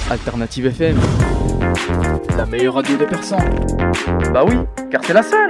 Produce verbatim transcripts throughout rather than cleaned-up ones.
Alternative F M, la meilleure radio des Persans. Bah oui, car c'est la seule.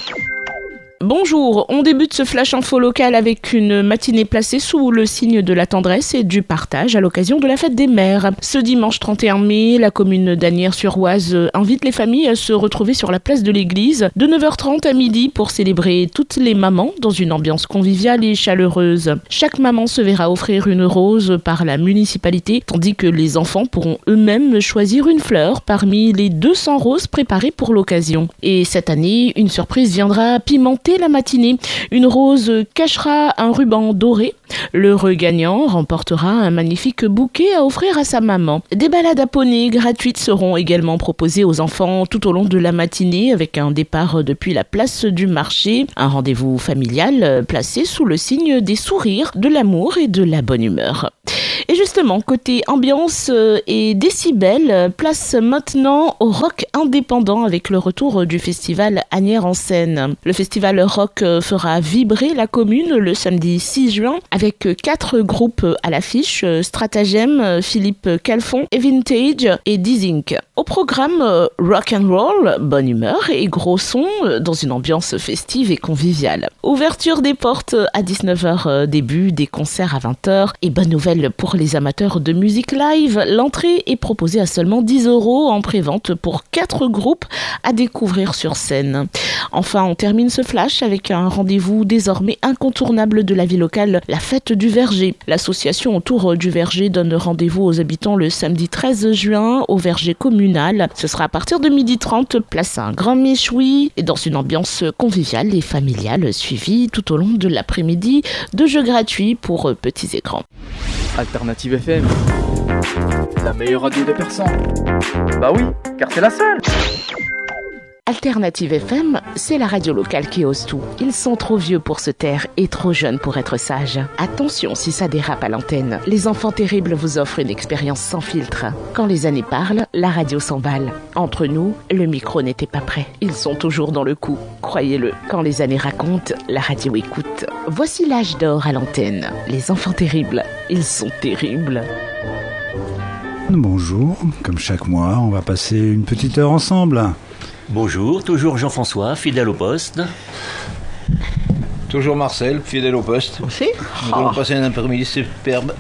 Bonjour, on débute ce flash info local avec une matinée placée sous le signe de la tendresse et du partage à l'occasion de la fête des mères. Ce dimanche trente et un mai, la commune d'Asnières-sur-Oise invite les familles à se retrouver sur la place de l'église de neuf heures trente à midi pour célébrer toutes les mamans dans une ambiance conviviale et chaleureuse. Chaque maman se verra offrir une rose par la municipalité, tandis que les enfants pourront eux-mêmes choisir une fleur parmi les deux cents roses préparées pour l'occasion. Et cette année, une surprise viendra pimenter la matinée. Une rose cachera un ruban doré. L'heureux gagnant remportera un magnifique bouquet à offrir à sa maman. Des balades à poney gratuites seront également proposées aux enfants tout au long de la matinée avec un départ depuis la place du marché. Un rendez-vous familial placé sous le signe des sourires, de l'amour et de la bonne humeur. Et justement, côté ambiance et décibels, place maintenant au rock indépendant avec le retour du festival Asnières en scène. Le festival rock fera vibrer la commune le samedi six juin avec quatre groupes à l'affiche, Stratagem, Philippe Calfon, Vintage et Dizink. Au programme, rock and roll, bonne humeur et gros son dans une ambiance festive et conviviale. Ouverture des portes à dix-neuf heures, début des concerts à vingt heures et bonne nouvelle pour les amateurs de musique live, l'entrée est proposée à seulement dix euros en pré-vente pour quatre groupes à découvrir sur scène. Enfin, on termine ce flash avec un rendez-vous désormais incontournable de la vie locale, la fête du Verger. L'association autour du Verger donne rendez-vous aux habitants le samedi treize juin au Verger communal. Ce sera à partir de midi trente, place à un grand méchoui et dans une ambiance conviviale et familiale suivie tout au long de l'après-midi de jeux gratuits pour petits et grands. Alternative F M, la meilleure radio des Persans. Bah oui, car c'est la seule. Alternative F M, c'est la radio locale qui ose tout. Ils sont trop vieux pour se taire et trop jeunes pour être sages. Attention si ça dérape à l'antenne. Les enfants terribles vous offrent une expérience sans filtre. Quand les années parlent, la radio s'emballe. Entre nous, le micro n'était pas prêt. Ils sont toujours dans le coup, croyez-le. Quand les années racontent, la radio écoute. Voici l'âge d'or à l'antenne. Les enfants terribles, ils sont terribles. Bonjour, comme chaque mois, on va passer une petite heure ensemble. Bonjour, toujours Jean-François, fidèle au poste. Toujours Marcel, fidèle au poste. Aussi. Nous allons passer un après-midi superbe.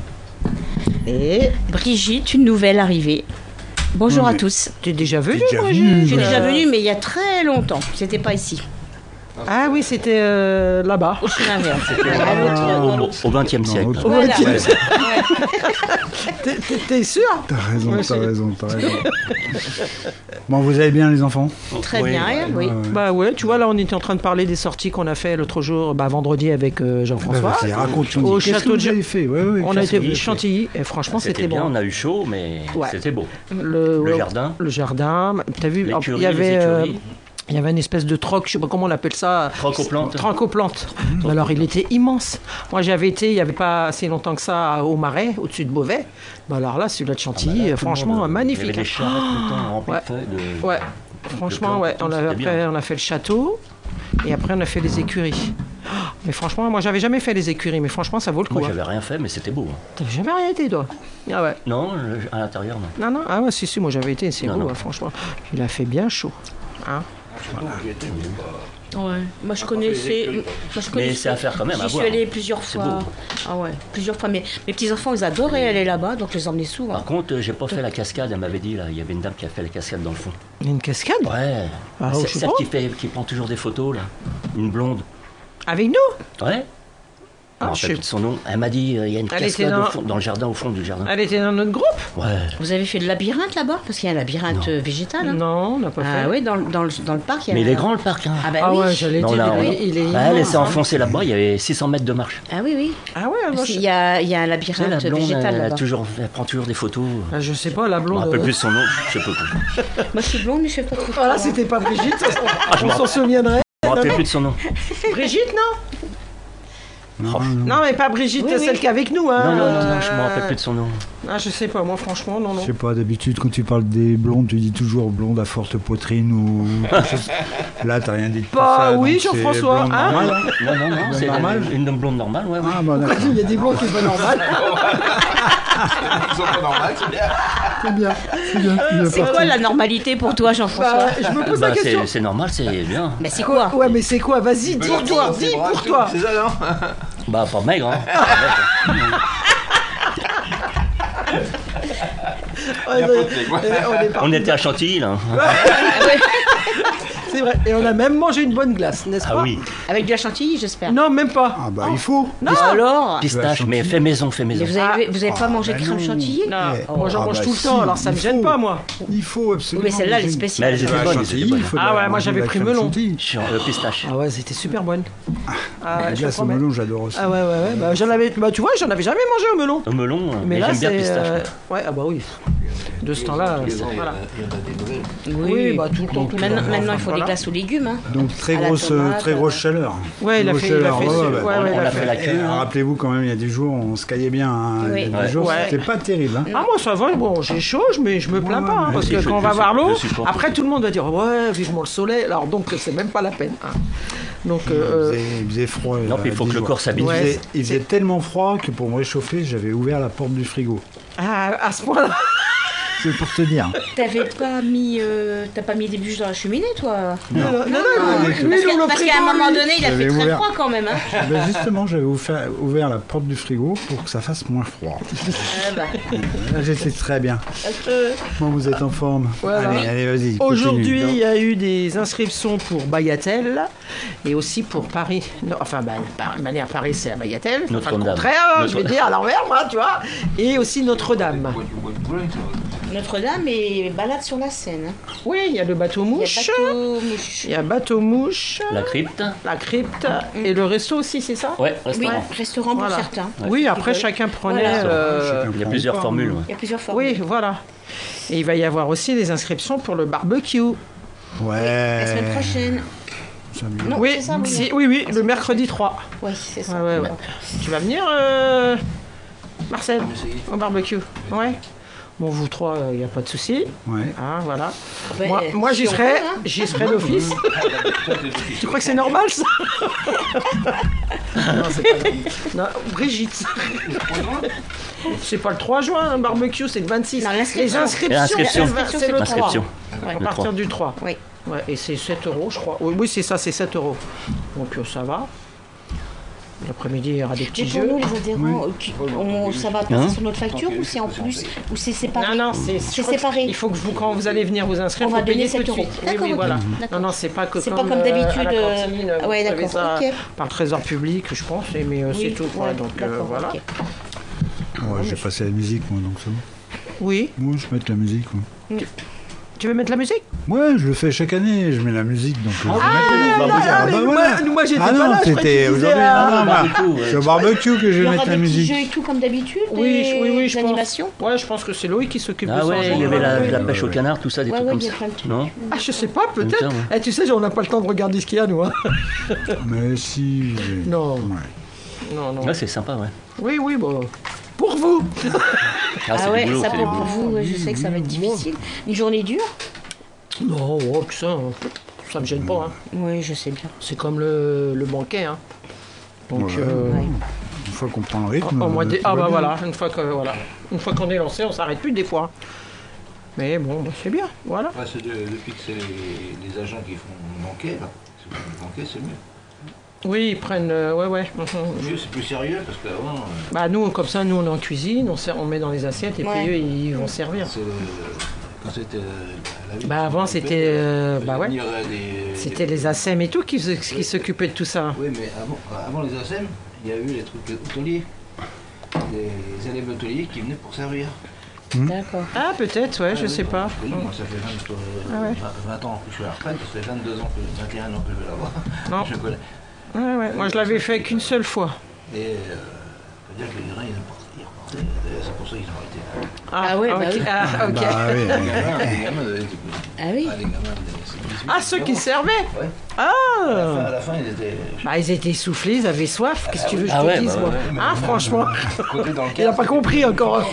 Et Brigitte, une nouvelle arrivée. Bonjour Oui. à tous. Tu es déjà venue, déjà Brigitte venue, Je suis bah. déjà venue, mais il y a très longtemps. C'était pas ici. Ah oui, c'était euh, là-bas. Au chemin vert. Au vingtième siècle. Au Voilà. vingtième. T'es, t'es- t'es sûr? T'as raison, Ouais, t'as c'est- raison, t'as raison. Bon, vous allez bien les enfants? Très Oui, bien, ouais. oui. Ouais, ouais. Bah ouais, tu vois, là on était en train de parler des sorties qu'on a fait l'autre jour, bah vendredi avec euh, Jean-François. Bah, vas-y, raconte-nous. Au Qu'est-ce que château vous de- avez fait? Ouais, ouais, On a qu'est-ce que vous été avez Chantilly et franchement C'était c'était bien, bon. on a eu chaud, mais Ouais. c'était beau. Le, Le jardin. Le jardin, t'as vu, L'écurie, il y avait, les euh, écuries. il y avait une espèce de troc, je sais pas comment on appelle ça. Troc-aux-plantes. Troc-aux-plantes. Alors il était immense. Moi j'avais été, il n'y avait pas assez longtemps que ça, au Marais, au-dessus de Beauvais. Bah alors là, celui-là de Chantilly, Ah bah là, tout le franchement, monde, magnifique. Il y avait des charrettes tout le temps remplies Ouais. de feuilles. De... Ouais, franchement, ouais. On a, C'était après, bien. on a fait le château et après on a fait les écuries. Oh, mais franchement, moi j'avais jamais fait les écuries, mais franchement ça vaut le coup. Moi, hein. j'avais rien fait, mais c'était beau. hein. T'avais jamais rien été, toi? Ah ouais. Non, le- à l'intérieur, non. Non, non, ah ouais, si, si, moi j'avais été, c'est Non, beau, non. hein, franchement. Il a fait bien chaud. Hein? Ouais. Moi je connaissais. Moi, je Mais connaissais- c'est à faire quand même, à J'y suis voir. allée plusieurs C'est fois. beau. Ah ouais, plusieurs fois. Mais mes petits enfants, ils adoraient aller là-bas, donc je les emmenais souvent. Par contre, euh, j'ai pas fait la cascade, elle m'avait dit, là. Il y avait une dame qui a fait la cascade dans le fond. Il y a une cascade? Ouais. Ah, C'est- je sais celle pas. qui, fait, qui prend toujours des photos, là. Une blonde. Avec nous? Ouais. Ah, Je me je rappelle sais- plus de son nom. Elle m'a dit, euh, il y a une Elle était cascade dans- au fond- dans le jardin, au fond du jardin. Elle était dans notre groupe? Ouais. Vous avez fait le labyrinthe là-bas? Parce qu'il y a un labyrinthe Non. euh, végétal. hein. Non, on n'a pas Ah fait. oui, dans, le- dans, le, dans le parc, il y a Mais il un- est grand, le parc, hein. Ah bah Ah oui. ouais, j'allais Non, dire, là, il, on- est- il est Bah, elle, elle immense, s'est hein. enfoncée là-bas, il y avait six cents mètres de marche. Ah oui, oui. Ah ouais, moi, Parce je... qu'il y a, il y a un Tu sais, la labyrinthe blonde, végétal elle, a là-bas. toujours, elle prend toujours des photos. Ah, je sais pas, la Je me blonde. rappelle euh, plus de son nom, je sais pas plus. Moi je suis blonde, mais je fais pas trop. Voilà, c'était pas Brigitte, Ah, je on m'en- s'en souviendrait. Je me rappelle plus de son nom. Brigitte, non? Non, Non, mais pas Brigitte, Oui, oui. celle qui est avec nous. Hein. Non, non, non, non, je me Euh, rappelle plus de son nom. Ah, je sais pas, moi, franchement, non, Je non. sais pas, d'habitude, quand tu parles des blondes, tu dis toujours blonde à forte poitrine ou quelque chose. Là, t'as rien dit de tout Bah ça. oui, donc c'est Jean-François, blonde hein. normale. Non, non, non, c'est normal. une, une blonde normale, ouais, ouais. Ah, bah d'accord. Il y a des blonds qui sont pas normales. Ils sont pas normaux, c'est bien. C'est bien, c'est bien. bien C'est parti. quoi la normalité pour toi, Jean-François? Bah, je me pose Bah, la question. c'est, c'est normal, c'est bien. Mais c'est quoi? Ouais, mais c'est quoi? Vas-y, dis pour toi, dis pour toi. C'est ça, non? Bah, pas maigre, hein. Pas maigre. Ouais, Bien ouais, poté, quoi. et on est parti. On était à Chantilly, là. C'est vrai. Et on a même mangé une bonne glace, n'est-ce Ah pas? oui. Avec de la chantilly, j'espère. Non, même pas. Ah bah il faut. Non. Alors? Pistache, mais fait maison, fait Mais maison. vous avez, vous avez pas Ah, mangé bah crème non. chantilly? Non, Eh, moi j'en ah mange bah tout le si, temps, alors ça me il gêne faut. pas, moi. Il faut absolument. Oui, mais celle-là, elle est manger une- spéciale. Mais elles étaient La bonnes, elles chantilly, étaient bonnes. il faut de Ah la- ouais, moi, manger j'avais de la pris crème melon. chantilly. Sur euh, pistache. Ah ouais, c'était super bonne. Ah ouais, La je glace au promets. melon, j'adore aussi. Ah ouais, ouais, ouais. Bah, j'en avais, bah, tu vois, j'en avais jamais mangé au melon. Au melon, Mais mais là, j'aime bien c'est. pistache. euh, moi. Ouais, ah bah oui. De ce temps-là, Il y c'est- en a- voilà. il y en a des nouvelles. Oui, bah tout le temps. tout le Maintenant, temps. maintenant, il faut Voilà. des glaces aux légumes. Hein. Donc très À la grosse, tomate, très grosse euh, chaleur. Ouais, il a Grosse fait, il a chaleur, fait. ouais, ce- ouais, ouais, ouais. ouais, On il a a fait fait. la Eh, queue. hein. Rappelez-vous quand même, il y a des jours, on se caillait bien. Hein. Oui. Il y a des Ouais. jours, Ouais. c'était pas terrible. Hein. Ah moi ça va, bon j'ai chaud, mais je me plains Ouais, pas, hein, ouais, parce mais que je- quand on je va voir l'eau, supporte- je supporte. après tout le monde va dire ouais vivement le soleil, alors donc c'est même pas la peine. hein. Donc Il, euh, faisait, il faisait froid. Non, euh, puis il faut dix que le jours. corps s'habitue. Il, Ouais, faisait, c'est- il faisait tellement froid que pour me réchauffer, j'avais ouvert la porte du frigo. ah, à ce point-là. C'est pour te dire. T'avais pas mis, euh, t'as pas mis des bûches dans la cheminée, toi? Non, non, non, non, lui, Parce lui, que- il ouvre le parce frigo, qu'à un moment lui. donné, il a J'avais fait très ouvert. froid quand même. Hein. Ben justement, j'avais ouvert, ouvert la porte du frigo pour que ça fasse moins froid. Ah bah. Là, j'étais très bien. Euh, Bon, vous êtes en forme. Voilà. Allez, allez, vas-y. Aujourd'hui, continue. il y a eu des inscriptions pour Bagatelle et aussi pour Paris. Non, enfin, bah, par manière Paris, c'est à Bagatelle. Enfin, le Notre-Dame. contraire, je vais Notre- dire à l'envers, moi, tu vois. Et aussi Notre-Dame. Notre-Dame est balade sur la Seine. hein. Oui, il y a le bateau Il y a mouche. bateau mouche. Il y a bateau mouche. La crypte. La crypte et le resto aussi, c'est ça? Ouais, Oui, restaurant. restaurant pour Voilà. certains. Oui, après Ils veulent. chacun prenait. Voilà. euh, Chacun Il y a prend plusieurs part, formules. hein. ouais. Il y a plusieurs formes. Oui, voilà. Et il va y avoir aussi des inscriptions pour le barbecue. Ouais. La semaine prochaine. Ça me- Non, Oui, c'est ça, oui. si- oui, oui, le mercredi trois. Oui, c'est ça. Ouais, ouais, ouais. Tu vas venir, euh, Marcel, au barbecue? Ouais. Bon, vous trois, il n'y a pas de souci. Ouais. Hein, voilà. Ben, moi, euh, moi si j'y on serai, peut, hein. j'y serai d'office. Tu crois que c'est normal, ça? Non, c'est pas normal. Non, Brigitte. C'est pas le trois juin, un barbecue, c'est le vingt-six. Non, l'inscription. Les inscriptions, L'inscription. c'est c'est le trois. L'inscription. À Le partir trois. du trois. Oui. Ouais, et c'est sept euros, je crois. Oui, oui, c'est ça, c'est sept euros. Donc euh, ça va. L'après-midi, il y aura des Mais petits pour jeux. nous, les adhérents, euh, qui- on- ça va passer Hein sur notre facture ou c'est en plus ou c'est séparé? Non, non, c'est C'est je crois que séparé. Il faut que vous, quand vous allez venir vous inscrire, On vous va payez donner tout de sept suite. euros. Oui, D'accord, oui, ok. voilà. D'accord. Non, non, c'est pas que C'est comme, pas comme euh, d'habitude, à la euh, cantine, ah vous ouais, recevez d'accord, ça ok. par le trésor public, je pense, et- mais euh, c'est Oui, tout. Quoi, ouais, donc euh, d'accord, voilà. ok. Ouais, j'ai passé la musique, moi, donc c'est bon. Oui. Moi, je mets la musique. Moi. Tu veux mettre la musique? Ouais, je le fais chaque année, je mets la musique. Donc, euh, je vais Ah, mettre la musique. là, Ah, mais bah, moi- voilà. moi, j'étais Ah pas non, là, je croyais c'était que tu disais, aujourd'hui. ah, Non, non, bah, barbecue, ouais. c'est au barbecue que je Il y vais aura mettre la des petits musique. jeux et tout comme d'habitude. Oui, des- oui, oui, je des pense. animations. Ouais, je pense que c'est Loïc qui s'occupe Ah de ça. ouais, en il y avait général. la, Oui. la pêche au canard, tout ça, des Ouais, trucs ouais, comme il y a ça. plein de trucs. Non Ah, je sais pas, Comme peut-être. ça, ouais. Eh, tu sais, on n'a pas le temps de regarder ce qu'il y a, nous. hein. Mais si. j'ai- Non. Ouais. Non, non. Ouais, c'est sympa, ouais. Oui, oui, bon. Pour vous. Ah, c'est Ah ouais, du boulot, ça c'est pour du boulot. vous, ouais, je sais que ça va être difficile. Une journée dure? Non, oh, que ça, hein. ça me gêne pas. hein. Oui, je sais bien. C'est comme le, le banquet. Hein. Donc, Ouais. euh, Ouais. Une fois qu'on prend le rythme. au mois de- tout ah va bah bien. voilà, une fois que voilà, une fois qu'on est lancé, on s'arrête plus des fois. Mais bon, bah, c'est bien, voilà. Ouais, c'est de- depuis que c'est les, les agents qui font manquer, là. Si vous faites manquer, c'est mieux. Oui, ils prennent, euh, ouais, ouais. mhm. Mieux, c'est plus sérieux parce qu'avant, euh, Bah nous, comme ça, nous on est en cuisine, on, sert- on met dans les assiettes et Ouais. puis eux ils vont servir. c'est, euh, quand c'était. euh, la vie, Bah avant c'était, euh, il bah ouais, venir, euh, des- c'était les A S E M et tout qui, se- qui s'occupaient de tout ça. Oui, mais avant, avant les A S E M, il y a eu les trucs hôteliers. Les élèves hôteliers qui venaient pour servir. D'accord. Ah peut-être, ouais, je sais pas. Oui, moi, ça fait vingt, euh, Ah ouais. vingt, vingt ans que je suis à la retraite, ça fait vingt-deux ans, que, vingt et un ans que je vais l'avoir. Non. Je connais. Ouais, ouais. Moi je l'avais fait qu'une seule fois. Et euh, faut dire que les grains, ils repartaient. Ils repartaient. D'ailleurs, c'est pour ça qu'ils ont arrêté. Ah ouais, bah ok. oui. Ah, ok. Bah oui. Les gamins, les gamins, euh, Ah oui. ah, les gamins, les- c'est- Ah ceux qui servaient. Ouais. Ah. À la fin, à la fin, ils étaient. Bah ils étaient essoufflés, ils avaient soif. Qu'est-ce que tu veux que je Ah te ouais, dise bah moi ouais, Ah franchement, Côté dans le il a pas compris encore.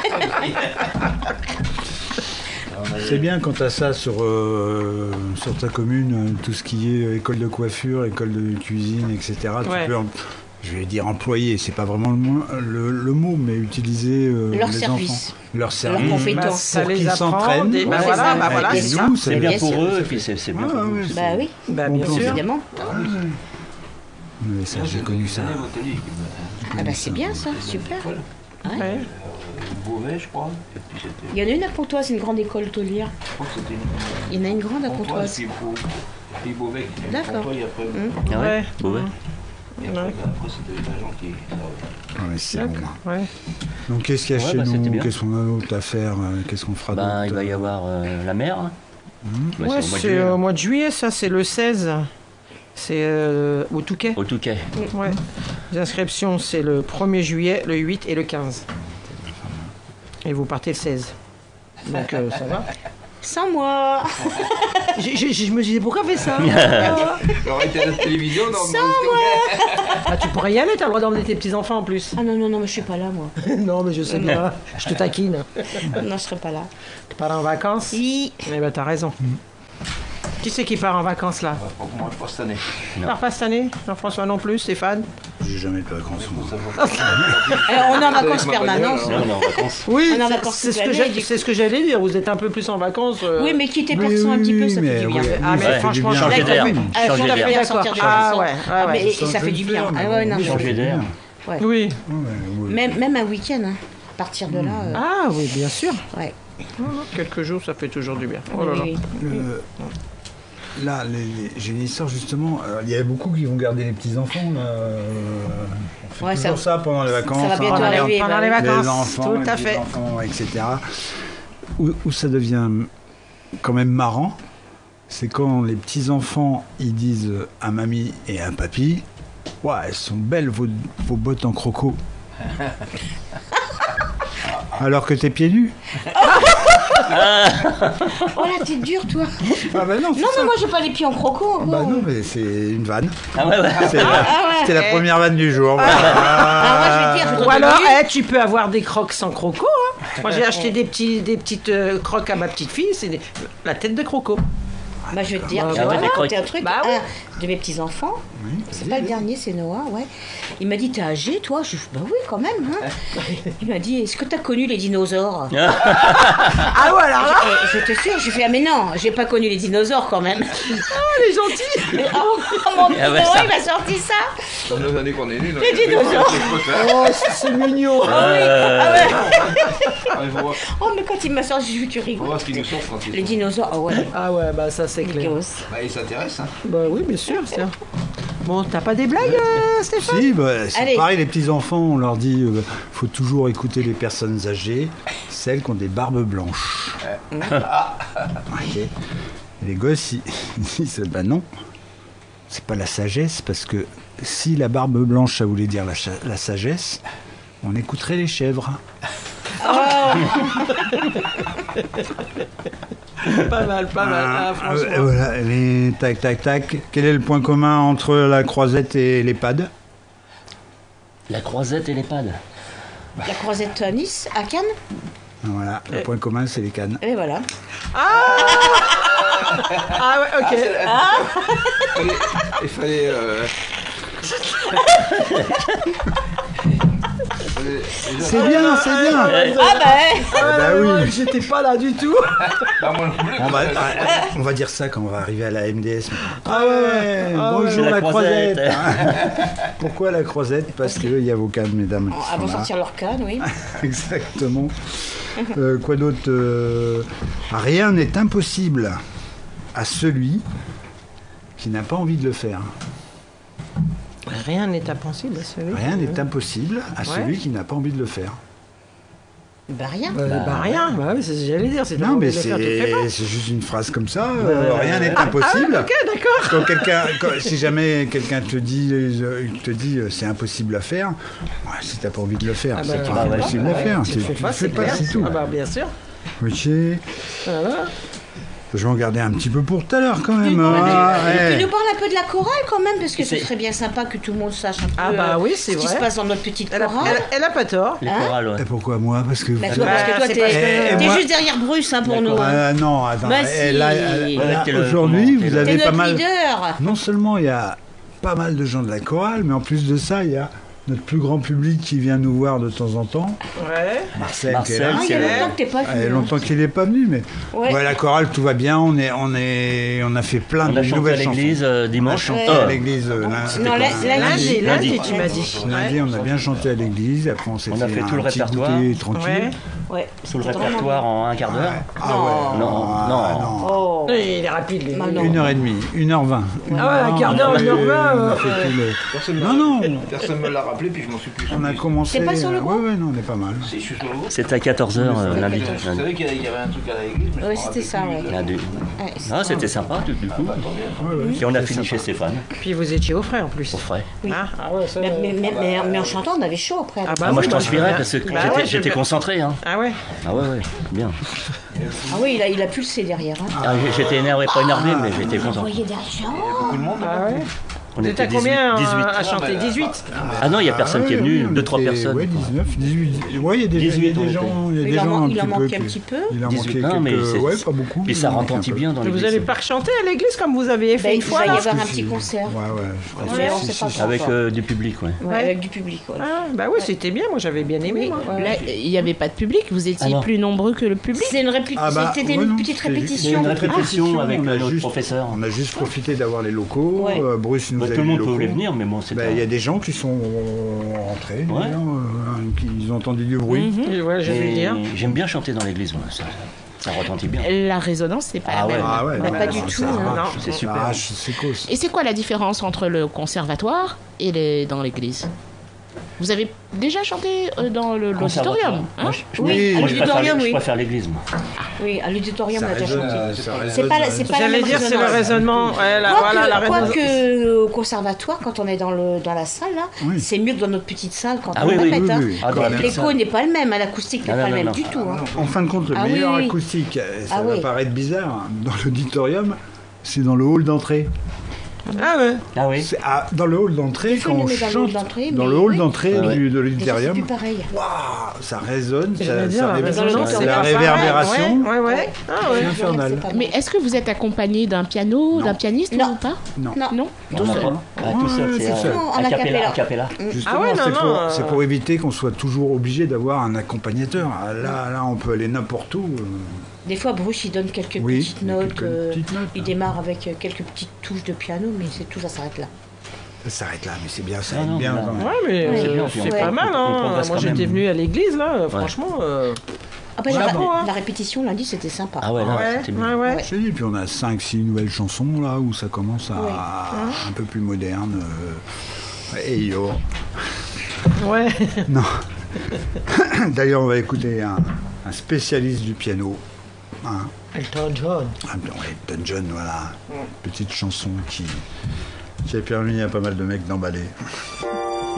C'est bien quand tu as ça sur, euh, sur ta commune, euh, tout ce qui est euh, école de coiffure, école de cuisine, et cetera. Ouais. Tu peux en- je vais dire employer, c'est pas vraiment le, mo- le, le mot, mais utiliser euh, Leur les service. enfants. Leur service. Leur compétence. Bah, Ça pour les qu'ils apprend, s'entraînent. des- bah Ouais, voilà, c'est bah ça. voilà, Et c'est nous, ça. C'est bien Bien pour sûr. eux, et puis c'est c'est bien Ouais, pour nous. ouais, Bah oui, Bah, Bon bien plan. sûr. évidemment. Mais ça, j'ai connu ça. Élève hôtelier qui me- Ah bah c'est bien ça, super. Ouais. Beauvais, je crois. Et puis c'était. Il y en a une à Pontoise, une grande école hôtelière. Je crois que c'était une. Il y en a une grande à Pontoise, Pontoise. puis Beau- puis Beauvais qui était D'accord. Pontoise, et après. Hum. Ah ouais, Ouais. Bon, ouais. Et après, après, c'était les agents qui. Ouais, c'est bon. Ouais. Donc, qu'est-ce qu'il y a Ouais, chez bah, c'était nous? bien. Qu'est-ce qu'on a d'autre à faire? euh, Qu'est-ce qu'on fera Ben, il d'autre? va y avoir euh, la mer. hein. Bah, Ouais, c'est au mois de c'est juillet, au là. mois de juillet, ça, c'est le seize. C'est euh, au Touquet. Au Touquet. Ouais. Les inscriptions, c'est le premier juillet, le huit et le quinze. Et vous partez le seize. Donc euh, ça va. Sans moi. J'ai- j'ai- Je me disais, pourquoi on fait ça? J'aurais été à la télévision, non? Ah, tu pourrais y aller, t'as le droit d'emmener tes petits-enfants en plus. Ah non, non, non, mais je suis pas là moi. Non, mais je sais bien, je te taquine. Non, je serai pas là. Tu pars en vacances? Oui. Eh ben, t'as raison. Qui c'est qui part en vacances là? Moi, je pense cette année. Tu pars pas cette année? Jean-François non plus, Stéphane? J'ai jamais de vacances. moi. Alors, on est en vacances permanentes. Là, on est en vacances. Oui, On est en c'est- vacances c'est toute ce que l'année, j'ai- du- c'est ce que j'allais dire. Vous êtes un peu plus en vacances. euh, Oui, mais quitter Oui, Persan un oui, petit peu, oui, ça fait mais du bien. oui, Ah, mais ça fait du franchement, bien. changer Changer d'air. Ah, Ah, Changer changer d'air. d'air, D'accord. sortir du Ah, Persan. ouais, ouais, Ah, ouais. mais Ça ça peut fait le du faire, bien. mais Ah bon, ouais, non, oui, mais- Changer d'air. ouais. Oui. Ouais, ouais. Même, même un week-end, hein. À partir de là. euh, Ah oui, bien sûr. Ouais. Oh, quelques jours, ça fait toujours du bien. Oh là Oui, là. oui. Le- Là, les- les- j'ai une histoire justement. euh, Il y a beaucoup qui vont garder les petits enfants. Là. euh, On fait Ouais, toujours ça- ça, pendant les vacances. ça va hein, bientôt on regarde arriver, Pendant bah les oui. vacances, les enfants, tout les à fait. petits-enfants, et cetera. Où, où ça devient quand même marrant, c'est quand les petits enfants ils disent à mamie et à papy, ouais, elles sont belles vos, vos bottes en croco. Alors que t'es pieds nus. Oh là, t'es dur, toi. Ah bah non, c'est Non, ça. mais moi, j'ai pas les pieds en croco. Bah encore. non, mais c'est une vanne. Ah ouais, ouais. C'est la, ah ouais. c'était la première vanne du jour. Ah, moi, je vais te dire, je Ou voudrais alors, te dire- eh, tu peux avoir des crocs sans croco. Hein. Moi, j'ai acheté des, petits, des petites euh, crocs à ma petite fille. C'est des- la tête de croco. Bah, je vais te dire, Bah, je vais ouais, te des raconter crocs. un truc. Bah, ouais. Un de mes petits-enfants, c'est vas-y, pas le vas-y. dernier, c'est Noah, ouais. Il m'a dit, t'es âgé, toi? Je lui ai dit, bah oui, quand même. Hein. Il m'a dit, est-ce que t'as connu les dinosaures? Ah ouais, alors là, Eh, je te sûr, j'ai fait, ah mais non, j'ai pas connu les dinosaures quand même. elle est gentille. Et, oh, mon Ah ouais, Noah, ça- il m'a sorti ça. Dans les années qu'on est nés, Les dinosaures. Oh, c'est c'est mignon. Euh, Il faut voir, Oh, mais quand il m'a sorti, j'ai vu, tu faut rigoles. voir ce qu'ils nous sortent quand ils Les sont. dinosaures, oh ouais, Ah ouais, bah ça, c'est les clair. gosses. Bah, ils s'intéressent. Hein. Bah oui, bien sûr. c'est- Bon, t'as pas des blagues, euh, Stéphane? Si, bah, c'est Allez. pareil, les petits-enfants, on leur dit euh, faut toujours écouter les personnes âgées, celles qui ont des barbes blanches. Ok. Et les gosses, ils ils disent bah non, c'est pas la sagesse, parce que si la barbe blanche, ça voulait dire la, cha- la sagesse, on écouterait les chèvres. Pas mal, pas mal. Ah, Ah, franchement. euh, voilà, les tac tac tac. Quel est le point commun entre la croisette et l'EHPAD? La croisette et l'EHPAD. La croisette à Nice, à Cannes, Voilà, le point commun, c'est les cannes. et voilà. Ah ouais, ok. Il fallait. Il fallait, euh, il fallait déjà- C'est bien, c'est bien. Ah bah, ouais. Ah, bah ouais, oui. ouais, j'étais pas là du tout. Bah, moi non plus. On va, on va dire ça quand on va arriver à la M D S. Ah ouais, Ah bonjour ouais, la, la croisette. croisette. Pourquoi la croisette? Parce qu'il y a vos cannes, mesdames. qui Elles sont vont là. sortir leur canne, oui. Exactement. Euh, quoi d'autre? euh, Rien n'est impossible à celui qui n'a pas envie de le faire. Rien n'est impossible à celui. Rien n'est impossible à Ouais. celui qui n'a pas envie de le faire. Bah rien. Bah, bah, rien, bah oui, c'est ce que j'allais dire. C'est Non, mais le faire, tu le fais pas. c'est c'est juste une phrase comme ça. euh, rien n'est impossible. Ok, d'accord. Quand quelqu'un, quand- si jamais quelqu'un te dit, euh, il te dit, euh, c'est impossible à faire, ouais, si t'as pas envie de le faire, Ah c'est bah, qu'il ah est ouais. impossible à faire. Tu C'est- le fais tu pas, le fais c'est pas, clair. c'est tout. Ah bah bien sûr. Ok. Voilà. Je vais en garder un petit peu pour tout à l'heure quand même. Tu, hein. tu Ouais. nous parles un peu de la chorale quand même, parce que ce C'est- serait bien sympa que tout le monde sache un peu Ah bah euh, oui, c'est ce qui vrai. se passe dans notre petite Elle a, chorale. elle, elle a pas tort. Les Hein chorales, ouais. Et pourquoi moi? Parce que vous Bah, savez- toi, parce que toi, c'est t'es parce que- t'es moi- juste derrière Bruce hein, pour nous. Hein. Ah, non, attends. Bah eh, si. là, Ouais, là, t'es le- aujourd'hui, comment, vous t'es avez T'es pas notre mal. leader. Non seulement il y a pas mal de gens de la chorale, mais en plus de ça, il y a notre plus grand public qui vient nous voir de temps en temps. Ouais. Marcel, Marcel, qui est là. Ah, il y a longtemps que t'es pas Il y a venu. longtemps qu'il n'est pas venu, mais Ouais. ouais, la chorale, tout va bien. On, est, on, est, on a fait plein On de a chanté à nouvelles chansons. l'église euh, On a dimanche. chanté Ouais. à l'église. euh, lundi. Non, la- la- Lundi, lundi, Lundi. tu m'as dit. Lundi, on a bien chanté à l'église. Après, on s'est On a fait un tout le petit répertoire. goûter tranquille. Ouais. Ouais. Sous le C'était répertoire en un quart d'heure. Ah Non. ouais. Non, ah, non. Oh. Oui, il est rapide, lui. Non, non. Une heure et demie, une heure vingt. Ah ouais, un quart d'heure, une heure vingt, On a euh, fait tout le- Personne Non, me- non. Personne me l'a rappelé, puis je m'en suis plus On a souvenu. commencé. T'es pas sur le euh, groupe Ouais, ouais, non, on est pas mal. Si, je suis sur le groupe. C'était à quatorze heures euh, lundi. Je lundi. savais qu'il y avait- il y avait un truc à l'église, mais je Ouais, me c'était rappelais ça, plus ouais. de- Lundi. Ouais, c'est- Ah, c'était sympa du, du coup. Ouais, ouais. Et on a fini chez Stéphane, Puis vous étiez au frais en plus. au frais. Oui. Ah, ah ouais, ça. Mais, mais, mais, mais, mais en chantant, on avait chaud après. Ah bah Ah, moi oui, je transpirais parce que Bah j'étais ouais, je- j'étais concentré. Hein. Ah ouais. Ah ouais, ouais, bien. Ah oui, il a, il a pulsé derrière. Hein. Ah, j'étais énervé, pas énervé, mais j'étais content. Envoyé des gens. Beaucoup de monde. Ah ouais. On Vous êtes à était combien dix-huit. euh, dix-huit. à chanter dix-huit. Ah non, il n'y a personne Ah qui est ouais, venu, oui, on deux, trois était- personnes. Ouais, dix-neuf, dix-huit. Ouais, il y a des, il y a dix-huit, des on gens, il y a Il des en gens man- un il en petit peu. manquait un qui- petit peu. Il en dix-huit, manquait non, mais quelques. c'est- Ouais, pas beaucoup. Puis ça il en manquait retentit un peu. bien dans Vous l'église. allez pas chanter à l'église comme vous avez fait Ben, une il fois va y là avoir un Si, petit si. concert. Ouais, ouais. je pense Ouais, que on si, sait si, pas si. quand. Avec euh, du public, ouais. Ouais, avec du public. Ouais. Ah, bah oui, c'était bien, moi j'avais bien aimé. moi. Là, il n'y avait pas de public, vous étiez Ah non. plus nombreux que le public. C'est une, répé- Ah bah, c'était ouais, une non, petite c'est juste- Il y a répétition. une répétition Ah, avec on a notre juste- professeur. On a juste profité d'avoir les locaux. Ouais. euh, Bruce nous Bah, a tout eu le monde les pouvait locaux. venir, mais bon, c'était. Bah, il y a des gens qui sont rentrés, Ouais. d'ailleurs, euh, qui ils ont entendu du bruit. Et voilà, je vais Et dire. J'aime bien chanter dans l'église, moi, ça, ça retentit bien. La résonance, c'est pas Ah la ouais. même. Ah ouais, Bah, non, pas non, du ça tout, arrache, hein. Non, c'est ça super. arrache, c'est cause. Et c'est quoi la différence entre le conservatoire et les, dans l'église? Vous avez déjà chanté euh, dans le- l'auditorium, hein? Moi, je, je- Oui, moi, à je préfère, l'auditorium, je oui. préfère l'église, moi. Oui, à l'auditorium, Ça on a déjà résonne, chanté. euh, ça C'est résonne, pas, la- euh, c'est pas la J'allais même dire, c'est le résonance. raisonnement. Ouais, la, Quoique, voilà, la résonance. quoique, euh, au conservatoire, quand on est dans, le, dans la salle, là, Oui. c'est mieux que dans notre petite salle quand Ah on oui, oui, répète. oui, hein. oui. Ah, dans la L'écho salle. n'est pas le même, hein, l'acoustique n'est Ah, pas non, le non, même non. du tout. hein. En fin de compte, le Ah oui, meilleur oui. acoustique, euh, ça Ah va oui. paraître bizarre, hein, dans l'auditorium, c'est dans le hall d'entrée. Ah ouais. Ah oui. C'est à- dans le hall d'entrée, fois, quand il on le met dans le chante hall d'entrée, dans mais le hall oui. d'entrée Ah ouais. du- de Mais ça, c'est l'auditorium, plus pareil. waouh, ça résonne, Je ça, vais ça dire, la ré- résonance, c'est c'est la pas pareil. réverbération. Ouais, ouais, ouais. Ah ouais. C'est infernal. C'est pas Mais mal. est-ce que vous êtes accompagné d'un piano, d'un pianiste Non. ou pas? Non. Non. Non. Tout seul. Ah, tout seul, Ouais, c'est tout seul. euh, Non, en a cappella. acapella. A cappella. Justement, Ah ouais, non, c'est non, pour, euh, c'est pour éviter qu'on soit toujours obligé d'avoir un accompagnateur. Ah, Là, là, on peut aller n'importe où. euh, Des fois, Bruce, il donne quelques Oui, petites il y a notes. quelques euh, petites notes, il hein. démarre avec euh, quelques petites touches de piano, mais c'est tout, ça s'arrête là. Ça s'arrête là, mais c'est bien, ça Non, aide non, bien. là, quand même. Ouais, mais Oui, euh, c'est bien, c'est puis on- pas mal, on hein. progresse Moi quand j'étais même. venu à l'église, là, franchement. euh, Ah ben, la, Bravo, hein. la répétition lundi, c'était sympa. Ah ouais, là, Ouais, c'était ouais, bien. ouais. Je te dis, puis on a cinq six nouvelles chansons là où ça commence à Ouais. un peu plus moderne. euh, Et yo. Ouais. Non. D'ailleurs, on va écouter un, un spécialiste du piano. Hein. Elton John. Ah, ben, ouais, Elton John, voilà. Petite chanson qui, qui a permis à pas mal de mecs d'emballer.